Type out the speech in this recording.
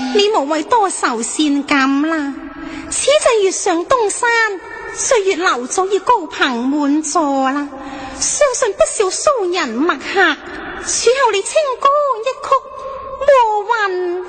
你無謂多愁善感啦。此際越上東山，歲月留早已高朋滿座啦。相信不少騷人墨客，此後你清歌一曲，和雲